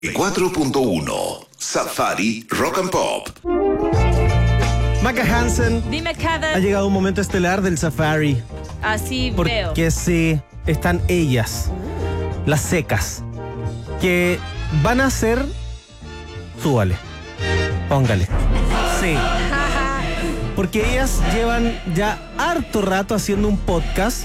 4.1 Safari Rock and Pop. Maca Hansen. Dime cada. Ha llegado un momento estelar del Safari. Así veo. Porque sí, están ellas, las secas, que van a ser. Súbale. Póngale. Sí. Porque ellas llevan ya harto rato haciendo un podcast.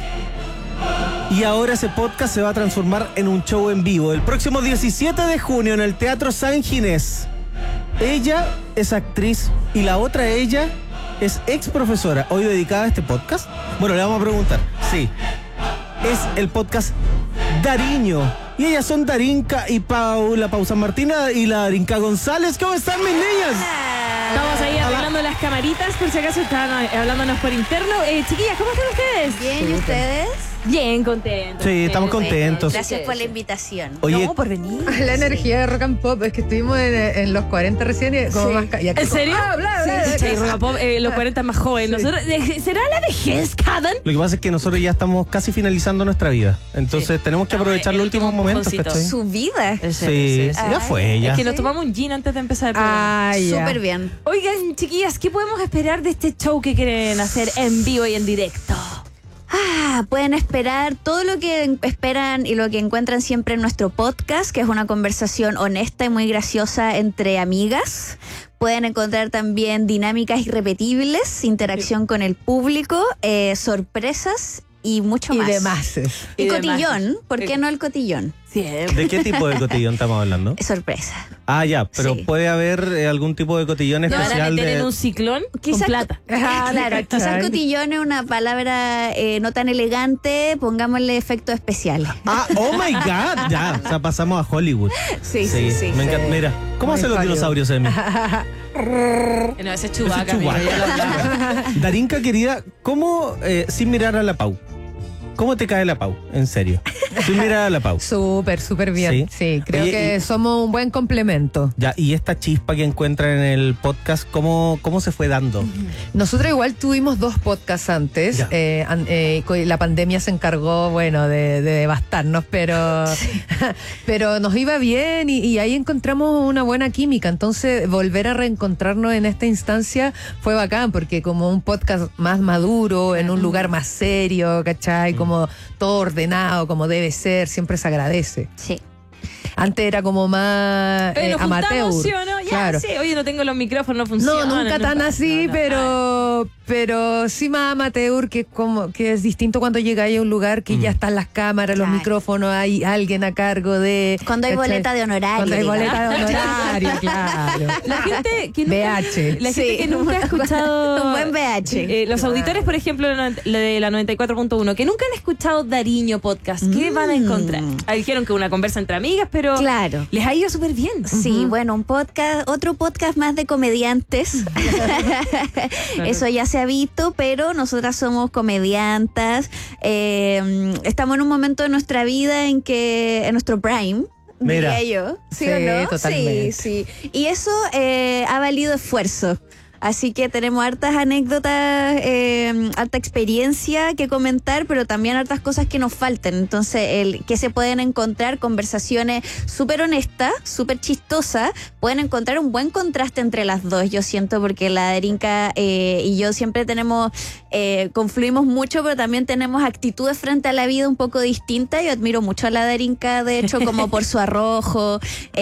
Y ahora ese podcast se va a transformar en un show en vivo el próximo 17 de junio en el Teatro San Ginés. Ella es actriz y la otra ella es ex profesora, hoy dedicada a este podcast. Bueno, le vamos a preguntar. Sí, es el podcast Dariño. Y ellas son Darinka y Paula San Martina y la Darinka González. ¿Cómo están, mis niñas? Estamos ahí arreglando las camaritas, por si acaso estaban hablándonos por interno. Chiquillas, ¿cómo están ustedes? Bien, ¿y ustedes? Bien, contentos. Sí, estamos contentos. Gracias por la invitación. Oye, No, por venir. La energía de Rock and Pop, es que estuvimos en los 40 recién y como más... ¿En serio? Sí, Rock and Pop, los 40 más jóvenes. Nosotros, ¿será la vejez, Cadan? lo que pasa es que nosotros ya estamos casi finalizando nuestra vida. Entonces tenemos que aprovechar los últimos momentos, ¿cachai? Su vida. Sí, ya fue ya. Es que nos tomamos un gin antes de empezar el programa. Súper bien. Oigan, chiquillas, ¿qué podemos esperar de este show que quieren hacer en vivo y en directo? Pueden esperar todo lo que esperan y lo que encuentran siempre en nuestro podcast, que es una conversación honesta y muy graciosa entre amigas. Pueden encontrar también dinámicas irrepetibles, interacción con el público, sorpresas y mucho más. Y demás. Y cotillón, ¿por qué no el cotillón? ¿De qué tipo de cotillón estamos hablando? Sorpresa. Ah, ya, pero Sí. puede haber algún tipo de cotillón ¿Te van a especial meter en de... un ciclón con Quizás- plata? Claro, quizás cotillón es una palabra no tan elegante, pongámosle efectos especiales. Ah, oh my God, ya, o sea, pasamos a Hollywood. Sí. Me encanta. Mira, ¿cómo Muy hacen los Hollywood. dinosaurios, Emi? No, ese es Chewbacca. Ese es Chewbacca. amigo, ya lo hablamos. Darinka, querida, ¿cómo, sin mirar a la Pau, cómo te cae la Pau? En serio, sin mirar a la Pau. Súper bien. Sí, creo Oye, que somos un buen complemento. Ya, y esta chispa que encuentran en el podcast, ¿cómo se fue dando? Nosotros igual tuvimos 2 podcasts antes. Ya. La pandemia se encargó, bueno, de devastarnos, pero nos iba bien y ahí encontramos una buena química. Entonces, volver a reencontrarnos en esta instancia fue bacán, porque como un podcast más maduro, en un lugar más serio, ¿cachai? Como todo ordenado, como debe ser, siempre se agradece. Sí. Antes era como más Nos amateur. juntamos, ¿sí o no? Ya, Claro. sí. Oye, no tengo los micrófonos, no funcionan. No, nunca tan así, pero sí más amateur, que es distinto cuando llegáis a un lugar que ya están las cámaras, los Claro. micrófonos, hay alguien a cargo de... Cuando hay ¿cachai? boleta de honorario. Cuando hay digamos. boleta de honorario, claro. La gente que nunca, BH. la gente que nunca ha escuchado Un buen BH. los auditores, por ejemplo, de la 94.1, que nunca han escuchado Dariño Podcast, ¿qué van a encontrar? Dijeron que una conversa entre amigas, pero Claro. les ha ido súper bien. Sí, bueno, otro podcast más de comediantes. Eso ya se ha visto, pero nosotras somos comediantas. Estamos en un momento de nuestra vida en nuestro prime. Mira. Diría yo. ¿Sí, Sí, o no? totalmente. Sí. Y eso ha valido esfuerzo. Así que tenemos hartas anécdotas, harta experiencia que comentar, pero también hartas cosas que nos faltan. Entonces, que se pueden encontrar conversaciones súper honestas, súper chistosas. Pueden encontrar un buen contraste entre las dos, yo siento, porque la Darinka y yo siempre confluimos mucho, pero también tenemos actitudes frente a la vida un poco distintas. Yo admiro mucho a la Darinka, de hecho, como por su arrojo.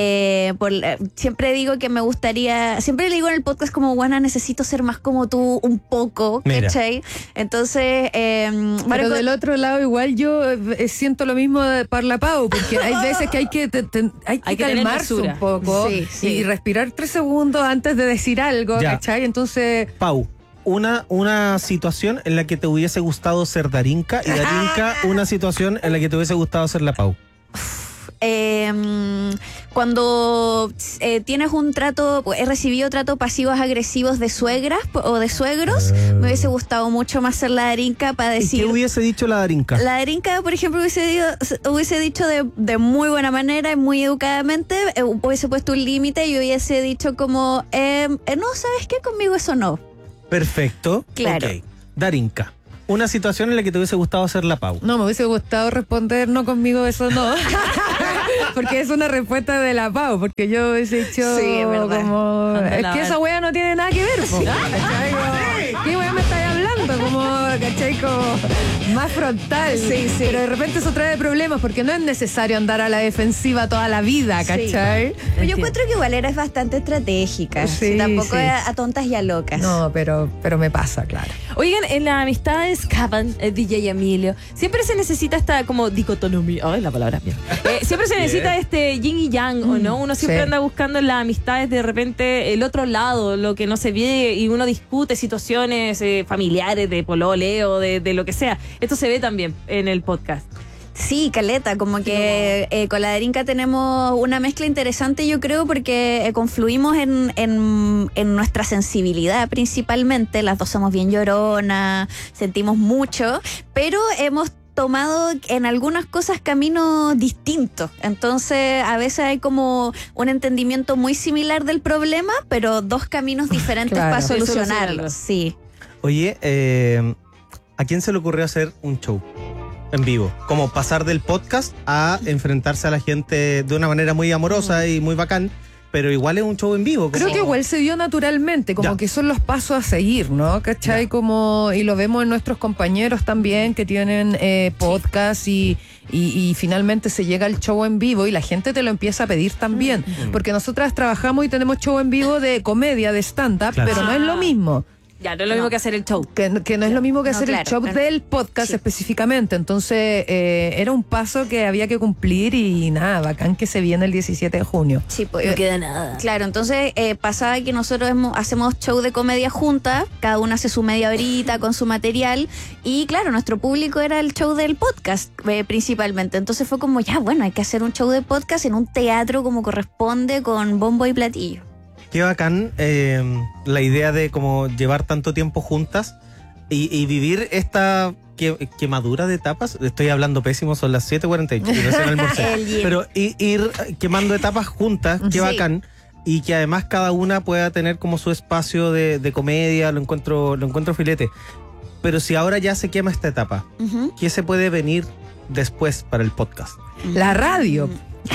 Siempre digo que me gustaría, siempre le digo en el podcast como, Juana, necesito ser más como tú un poco, Mira. ¿cachai? Entonces, Pero del otro lado igual yo siento lo mismo para la Pau, porque hay veces que hay que Hay que tener calmarse mesura. un poco Sí. y respirar 3 segundos antes de decir algo, Ya. ¿cachai? Entonces... Pau, una situación en la que te hubiese gustado ser Darinka y Darinka, una situación en la que te hubiese gustado ser la Pau. Cuando tienes un trato, he recibido tratos pasivos agresivos de suegras o de suegros, me hubiese gustado mucho más ser la Darinka para ¿Y qué decir... hubiese dicho la Darinka? La Darinka, por ejemplo, hubiese dicho de muy buena manera y muy educadamente, hubiese puesto un límite y hubiese dicho como, no, ¿sabes qué? Conmigo eso no. Perfecto. Claro. Ok. Darinka, una situación en la que te hubiese gustado ser la Pau. No, me hubiese gustado responder no conmigo, eso no. Porque es una respuesta de la Pau, porque yo hubiese dicho Sí, es verdad. como... Anda Es la que esa wea no tiene nada que ver, po. ¿Cachai? Como, ¿qué wea me estáis hablando? Como, ¿cachai? Como más frontal. Sí, sí. Pero de repente eso trae problemas, porque no es necesario andar a la defensiva toda la vida, ¿cachai? Pero yo encuentro que igual eres bastante estratégica. Sí, Tampoco sí. a tontas y a locas. No, pero me pasa, claro. Oigan, en las amistades Caban, DJ Emilio, siempre se necesita esta como dicotomía. Ay, la palabra mía. Siempre se necesita este yin y yang, ¿o no? Uno siempre Sí. anda buscando en las amistades de repente el otro lado, lo que no se ve, y uno discute situaciones familiares, de pololeo, de lo que sea. Esto se ve también en el podcast. Sí, caleta, como que con la Darinka tenemos una mezcla interesante, yo creo, porque confluimos en nuestra sensibilidad principalmente. Las dos somos bien lloronas, sentimos mucho, pero hemos tomado en algunas cosas caminos distintos. Entonces, a veces hay como un entendimiento muy similar del problema, pero dos caminos diferentes Claro. para Sí, solucionarlo. Sí. Oye, ¿a quién se le ocurrió hacer un show en vivo? Como pasar del podcast a enfrentarse a la gente de una manera muy amorosa y muy bacán, pero igual es un show en vivo. Creo como- que igual se dio naturalmente, como Ya. que son los pasos a seguir, ¿no? ¿Cachai? Ya. Como, y lo vemos en nuestros compañeros también que tienen podcast y finalmente se llega al show en vivo y la gente te lo empieza a pedir también. Porque nosotras trabajamos y tenemos show en vivo de comedia, de stand-up, Claro. pero no es lo mismo. Ya, no es lo mismo que hacer el show. Que no es lo mismo que No, hacer claro, el show claro. del podcast Sí. específicamente. Entonces, era un paso que había que cumplir y nada, bacán que se viene el 17 de junio. Sí, pues, No queda nada. Claro, entonces pasaba que nosotros hacemos show de comedia juntas, cada una hace su media horita con su material y claro, nuestro público era el show del podcast principalmente, entonces fue como ya, bueno, hay que hacer un show de podcast en un teatro como corresponde con bombo y platillo. Qué bacán la idea de como llevar tanto tiempo juntas y vivir esta quemadura de etapas. Estoy hablando pésimo, son las 7:48 y recién almorcé. El yin. Pero ir quemando etapas juntas, qué Sí. bacán. Y que además cada una pueda tener como su espacio de comedia, lo encuentro filete. Pero si ahora ya se quema esta etapa, Ujú. ¿qué se puede venir después para el podcast? La radio.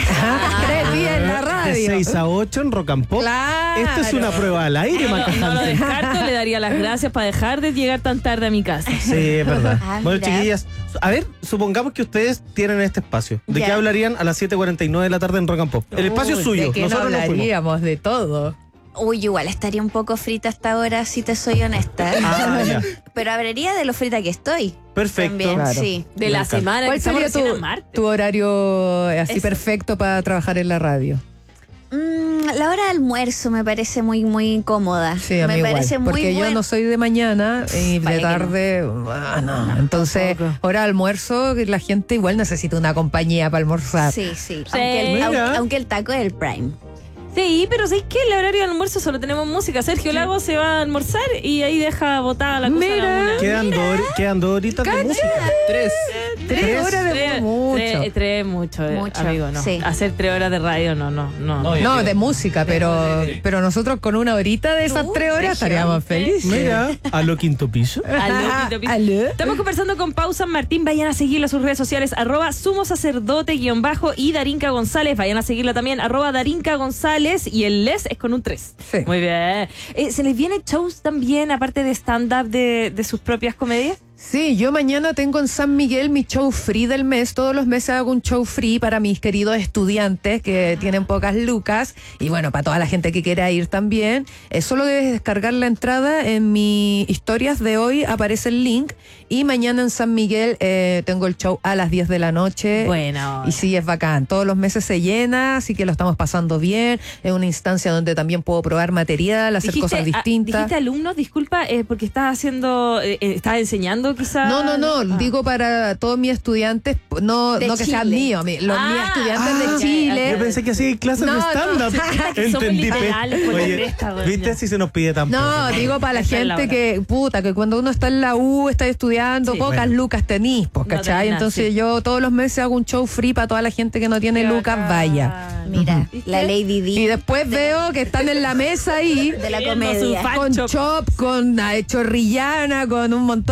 3 días en la radio. De 6 a 8 en Rock and Pop. Claro. Esto es una prueba al aire, No lo Macajante. descarto, le daría las gracias para dejar de llegar tan tarde a mi casa. Sí, es verdad. Ah, Bueno, mira. chiquillas, a ver, supongamos que ustedes tienen este espacio. ¿De Ya. qué hablarían a las 7:49 de la tarde en Rock and Pop? El espacio es suyo. ¿De qué no Nosotros nos fuimos. hablaríamos? De todo. Uy, igual estaría un poco frita hasta ahora, si te soy honesta. Ah, ya. Pero hablaría de lo frita que estoy. Perfecto. También, Claro. sí. De Me la encanta. semana. ¿Cuál que estamos sería recién a martes. tu horario así Eso. perfecto para trabajar en la radio? La hora de almuerzo me parece muy, muy cómoda. Sí, a mí me igual. parece muy Porque yo buena. no soy de mañana y Vaya de que no. tarde, no. Entonces, tampoco. hora de almuerzo, que la gente igual necesita una compañía para almorzar. Sí, sí. Sí. Mira. Aunque el taco es el prime. Sí, pero ¿sabes qué? El horario de almuerzo solo tenemos música. Sergio Lago se va a almorzar y ahí deja botada la cosa a la Mira. una. Quedan 2 horitas de música. 3 horas de Tres, mucho. tres mucho, Mucho, amigo, no. sí. Hacer 3 horas de radio, no. No, de música, pero nosotros con una horita de esas 3 horas estaríamos felices. Mira, a lo quinto piso. Aló, Tito Piso. Aló. Estamos conversando con Pau San Martín. Vayan a seguirla en sus redes sociales, @sumosacerdote_ y Darinka González. Vayan a seguirla también, @Darinka González. Y el les es con un 3. Sí. Muy bien. ¿Se les viene shows también, aparte de stand-up, de sus propias comedias? Sí, yo mañana tengo en San Miguel mi show free del mes. Todos los meses hago un show free para mis queridos estudiantes que tienen pocas lucas. Y bueno, para toda la gente que quiera ir también. Solo debes descargar la entrada. En mis historias de hoy aparece el link. Y mañana en San Miguel tengo el show a las 10 de la noche. Bueno. Y sí, es bacán. Todos los meses se llena, así que lo estamos pasando bien. Es una instancia donde también puedo probar material, hacer cosas distintas. Dijiste alumnos, disculpa, porque estás haciendo, estás enseñando quizás. No, Ah. digo para todos mis estudiantes, no De que sean Chile. míos, mis estudiantes Ah, de Chile. Yo pensé que hacía clases No, de no. stand-up. Que somos Entendí. literales por la Oye, cresta, weón, ¿viste ya. si se nos pide tan poco? No, digo para la Esa es la gente hora. que cuando uno está en la U, está estudiando, Sí. pocas Bueno. lucas tenís, pues, No ¿cachai? tenés nada, Entonces sí. yo todos los meses hago un show free para toda la gente que no tiene Qué lucas, bacán. vaya. Mira, ¿Viste? la Lady Y D después veo que están en la mesa ahí. de la Viendo comedia. su fan Con chop. chop, con chorrillana, con un montón de comida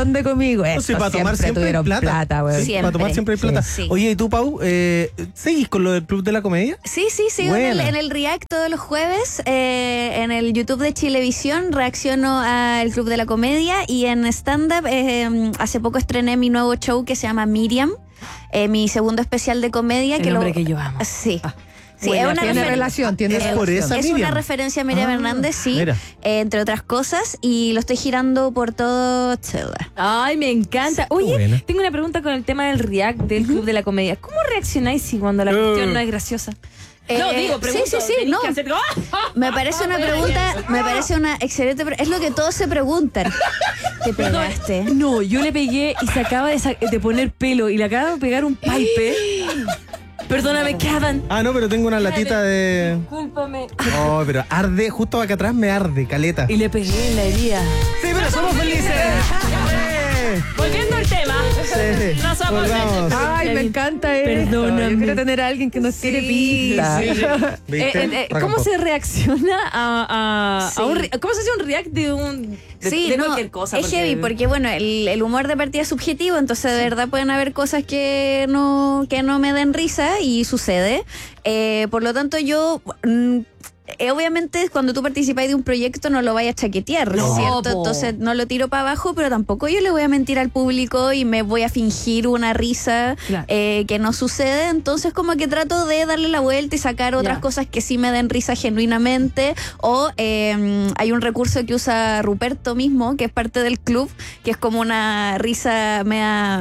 conmigo. Eso, Sí, para tomar siempre hay tuvieron plata, güey. Sí, Siempre. para tomar siempre hay plata. Sí. Oye, ¿y tú, Pau? ¿Seguís con lo del Club de la Comedia? Sí, sigo Buena. en el React todos los jueves. En el YouTube de Chilevisión reacciono al Club de la Comedia. Y en stand-up, hace poco estrené mi nuevo show que se llama Miriam. Mi segundo especial de comedia. El nombre que yo amo. Sí. Sí, Bueno, es una Tiene refer- relación, tiene Es relación. por esa Es Miriam. una referencia a Miriam Hernández, sí, mira. entre otras cosas, y lo estoy girando por todo Chile. Ay, me encanta. Oye, Buena. tengo una pregunta con el tema del React del Club de la Comedia. ¿Cómo reaccionáis si cuando la cuestión no es graciosa? No, digo, pregunto. sí, tenéis no. que hacer- ¡Ah! Me parece una pregunta, me parece una excelente es lo que todos se preguntan. ¿Te pegaste? No, yo le pegué y se acaba de poner pelo y le acaba de pegar un pipe. Perdóname, Kevin. Ah, no, pero tengo una latita de... Discúlpame. Oh, pero arde, justo acá atrás me arde, caleta. Y le pegué en la herida. Sí, pero somos felices. Volviendo al tema. Sí, No somos volvamos. Ay, me encanta esto. Perdóname. Yo quiero tener a alguien que nos tire pista. ¿Viste? ¿Cómo se reacciona a Sí. un ¿cómo se hace un react de Sí, de no, cualquier cosa? es heavy porque bueno, el humor de partida es subjetivo, entonces de verdad pueden haber cosas que no me den risa y sucede. Por lo tanto yo... obviamente cuando tú participas de un proyecto no lo vayas a chaquetear, No, ¿cierto? po. Entonces no lo tiro para abajo, pero tampoco yo le voy a mentir al público y me voy a fingir una risa Claro. que no sucede. Entonces como que trato de darle la vuelta y sacar otras Ya. cosas que sí me den risa genuinamente. O hay un recurso que usa Ruperto mismo, que es parte del club, que es como una risa media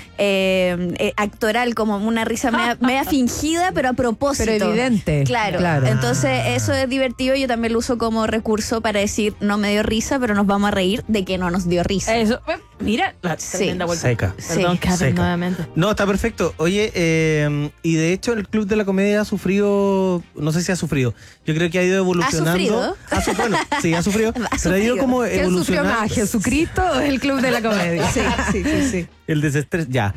actoral, como una risa media fingida, pero a propósito. Pero evidente. Claro. Entonces eso es divertido. Yo también lo uso como recurso para decir no me dio risa, pero nos vamos a reír de que no nos dio risa. Eso, mira, la Sí. tremenda vuelta. Seca. Perdón, Sí. Kevin, Seca. nuevamente. No, está perfecto. Oye, y de hecho el Club de la Comedia ha sufrido, no sé si ha sufrido, yo creo que ha ido evolucionando. sufrido? Bueno, sí, ha sufrido, pero ha ido sufrido. como ¿Quién sufrió evolucionando. más, Jesucristo o el Club de la Comedia? Sí. El desestrés, ya.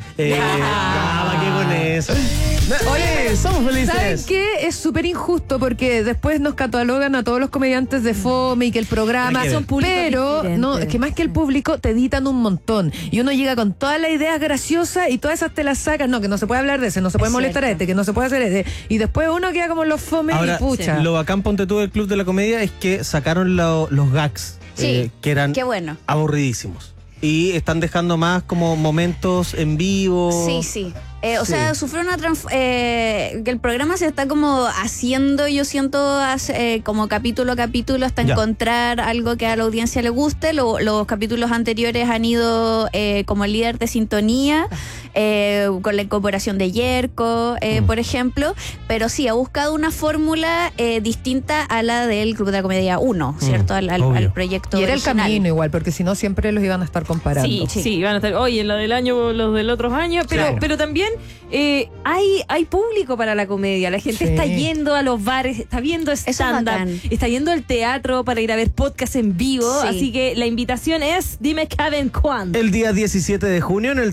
¿Para qué con eso? Oye, somos ¿Saben felices. qué? Es súper injusto porque después nos catalogan a todos los comediantes de fome y que el programa... Hay que ver. Son públicos Pero, diferentes. no, es que más que el público te editan un montón. Y uno llega con todas las ideas graciosas y todas esas te las sacas. No, que no se puede hablar de ese, no se puede Es molestar a cierto. este, que no se puede hacer este. Y después uno queda como los fome Ahora, y pucha. lo bacán, ponte tú, del Club de la Comedia es que sacaron los gags Sí, que eran qué bueno. aburridísimos. Y están dejando más como momentos en vivo. Sí. O Sí. sea, sufrió una que el programa se está como haciendo, yo siento, como capítulo a capítulo hasta Ya. encontrar algo que a la audiencia le guste. Los capítulos anteriores han ido como líder de sintonía, con la incorporación de Yerko, por ejemplo. Pero sí, ha buscado una fórmula distinta a la del Club de la Comedia 1, ¿cierto? Al obvio. Y proyecto era el original. camino igual, porque si no siempre los iban a estar comparando. Sí, van a estar hoy en la del año, los del otros años, Claro. pero también hay público para la comedia. La gente Sí. está yendo a los bares, está viendo es stand-up, bacán. está yendo al teatro para ir a ver podcast en vivo. Sí. Así que la invitación es, dime, Kevin, ¿cuándo? El día 17 de junio en el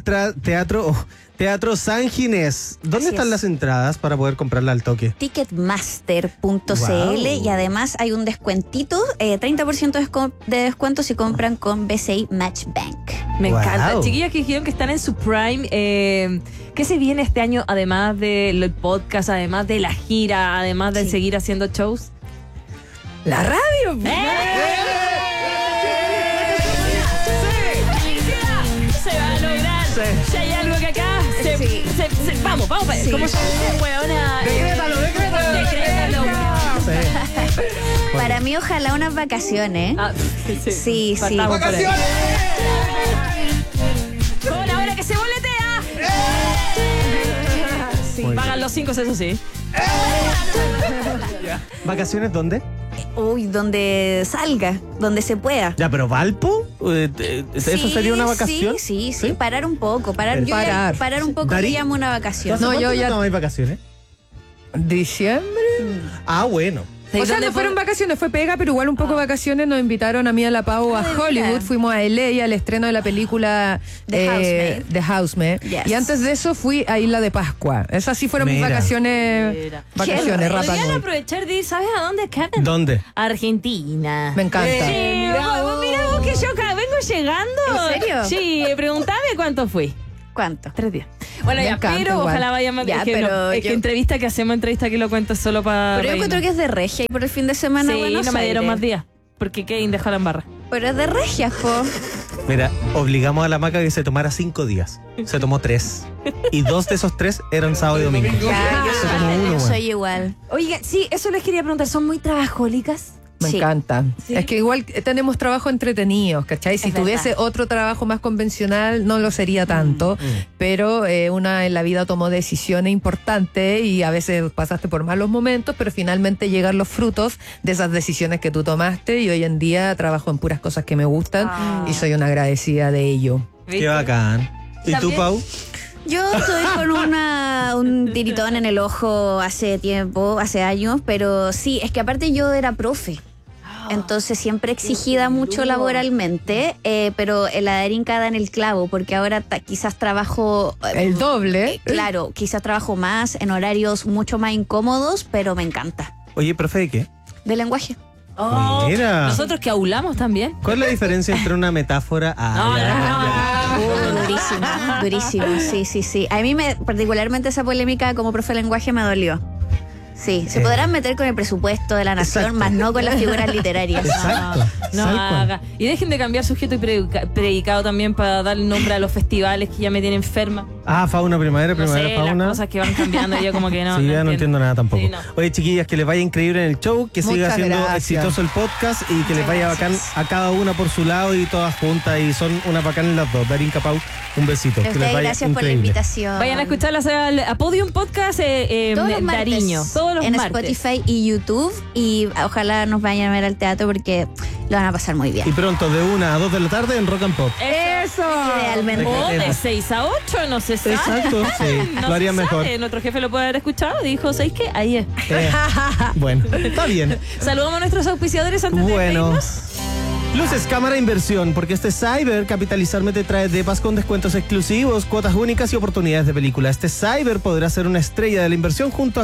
Teatro San Ginés. ¿Dónde Así están es. las entradas para poder comprarla al toque? Ticketmaster.cl Wow. y además hay un descuentito, 30% de descuento si compran con BCI Match Bank. Me Wow. encanta. Chiquillas que dijeron que están en su prime. ¿Qué se viene este año además del podcast, además de la gira, además de Sí. seguir haciendo shows? La radio. Se va a lograr. Si hay algo que acá Sí. vamos para Sí. ¿Cómo se dice, huevona? Decrétalo. Decrétalo. Para mí, ojalá unas vacaciones. Ah, Sí. Partamos por ahí. Con ahora que se boletea. Pagan los 5, eso sí. ¿Vacaciones dónde? Uy, donde salga, donde se pueda. Ya, pero ¿Valpo? ¿Eso Sí, sería una vacación? Sí, parar un poco. Parar un poco Dari- y llamo una vacación. No, yo ya- No hay vacaciones. Diciembre. Ah, bueno. O sea, no fueron vacaciones, fue pega, pero igual un poco vacaciones. Nos invitaron a mí, a la Pau, a Hollywood. mira. Fuimos a LA al estreno de la película The Housemaid. Yes. Y antes de eso fui a Isla de Pascua. Esas sí fueron mis Mira. vacaciones. Mira. Vacaciones, Rapa Podrían Nui. aprovechar de ir, ¿sabes a dónde, Kevin? ¿Dónde? Argentina. Me encanta. Sí, mira vos que yo acá vengo llegando. ¿En serio? Sí, preguntame cuánto fui. ¿Cuánto? 3 días. Bueno, Me ya, encanta pero igual. ojalá vaya más. Ya, es que, pero es que yo- entrevista que hacemos, entrevista que lo cuento solo para. Pero yo encuentro que es de regia y por el fin de semana Sí, Buenos no me dieron Aires. más días. Porque Kevin dejó la embarra. Pero es de regia, po. Mira, obligamos a la Maca que se tomara 5 días. Se tomó 3. Y 2 de esos 3 eran sábado y domingo. Ya, Se tomó uno, yo bueno. soy igual. Oiga, sí, eso les quería preguntar. ¿Son muy trabajólicas? Me Sí. encanta. Sí. Es que igual tenemos trabajo entretenidos, ¿cachai? Si Es tuviese verdad. otro trabajo más convencional, no lo sería tanto. Pero una en la vida tomó decisiones importantes y a veces pasaste por malos momentos, pero finalmente llegan los frutos de esas decisiones que tú tomaste. Y hoy en día trabajo en puras cosas que me gustan y soy una agradecida de ello. Qué bacán. ¿Y tú, También- Pau? Yo estoy con un tiritón en el ojo hace tiempo, hace años, pero sí, es que aparte yo era profe. Entonces siempre exigida mucho laboralmente, pero el Darinka da en el clavo, porque ahora quizás trabajo... El doble. Claro, quizás trabajo más en horarios mucho más incómodos, pero me encanta. Oye, profe, ¿de qué? De lenguaje. Oh, Mira. Nosotros que aulamos también. ¿Cuál es la diferencia entre una metáfora Durísimo, durísimo, sí. A mí particularmente esa polémica como profe de lenguaje me dolió. Sí, se podrán meter con el presupuesto de la nación, Exacto. más no con las figuras literarias. Exacto. No tal cual. haga. Y dejen de cambiar sujeto y predicado también para dar nombre a los festivales que ya me tienen enferma. Fauna, primavera, No sé, primavera, fauna. las cosas que van cambiando, yo como que no. Sí, ya no entiendo nada tampoco. Sí, no. Oye, chiquillas, que les vaya increíble en el show, que siga Muchas siendo gracias. exitoso el podcast y que les vaya bacán a cada una por su lado y todas juntas. Y son una bacán las dos. Darinka, Pau, un besito. A Que les ustedes, vaya gracias por la increíble. invitación. Vayan a escucharlas a Podium Podcast todos los martes Dariño. Todos los en martes. Spotify y YouTube, y ojalá nos vayan a ver al teatro porque lo van a pasar muy bien. Y pronto, de 1 a 2 de la tarde en Rock and Pop. Eso. Idealmente. O de 6 a 8, no se sabe. Exacto, sí. No Lo haría se mejor. sabe. Nuestro jefe lo puede haber escuchado. Dijo, ¿sabéis qué? Ahí es. Bueno, está bien. Saludamos a nuestros auspiciadores antes de Bueno. irnos. Luces, cámara, inversión, porque este Cyber Capitalizarme te trae depas con descuentos exclusivos, cuotas únicas y oportunidades de película. Este Cyber podrá ser una estrella de la inversión junto a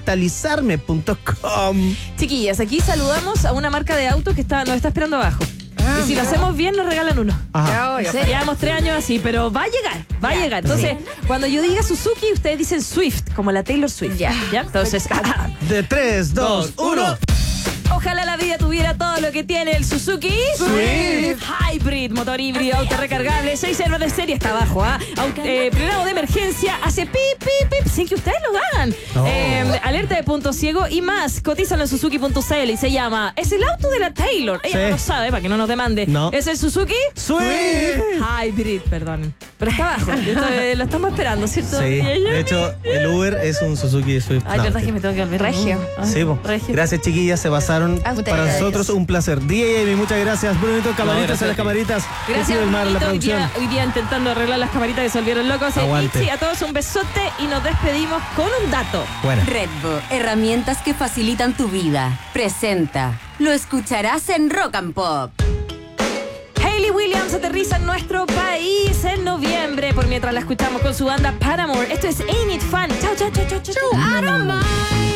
capitalizarme.com. Chiquillas, aquí saludamos a una marca de autos que nos está esperando abajo. Y si lo hacemos bien, nos regalan uno. Ajá. Llevamos 3 años así, pero va a llegar, va a llegar. Entonces, cuando yo diga Suzuki, ustedes dicen Swift, como la Taylor Swift. Ya. Entonces, De 3, 2, 1. ojalá la vida tuviera todo lo que tiene el Suzuki Swift. Hybrid, motor híbrido, auto recargable, 6 servos de serie hasta abajo, frenado de emergencia, hace pip, pip, pip, sin que ustedes lo hagan. Oh. Alerta de punto ciego y más. Cotízalo en Suzuki.cl y se llama Es el auto de la Taylor. Ella Sí. no lo sabe para que no nos demande. No. Es el Suzuki Swift. Hybrid, perdón. Pero está abajo. Lo estamos esperando, ¿cierto? Sí, Y ella- de hecho, el Uber es un Suzuki Swift. Ay, verdad que me tengo que olvidar. Regio. Ay, Sí, po. regio. Gracias, chiquillas, se pasaron. A ustedes. Para nosotros un placer. DJ Amy, muchas gracias. Brunito, camaritas en las camaritas. Gracias, Recibe el mar en la Brunito. producción. Hoy día intentando arreglar las camaritas que se volvieron locos. Aguante. Itzi, a todos un besote y nos despedimos con un dato. Bueno. Redbo, herramientas que facilitan tu vida. Presenta. Lo escucharás en Rock and Pop. Hayley Williams aterriza en nuestro país en noviembre, por mientras la escuchamos con su banda Paramore. Esto es Ain't It Fun. Chau, chau, chau, chau, chau.